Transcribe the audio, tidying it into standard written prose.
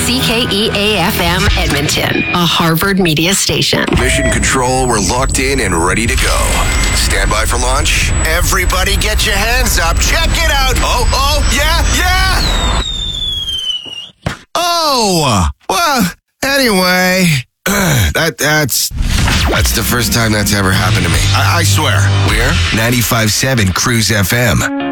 CKEA-FM Edmonton, a Harvard media station. Mission Control, we're locked in and ready to go. Stand by for launch. Everybody get your hands up. Check it out. Oh, yeah. Oh, well, anyway, that's the first time that's ever happened to me. I swear. We're 95.7 Cruise FM.